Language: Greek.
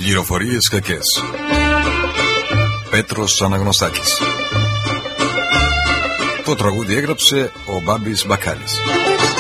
Πληροφορίες κακές. Πέτρος Αναγνωστάκης. Το τραγούδι έγραψε ο Μπάμπης Μπακάλης.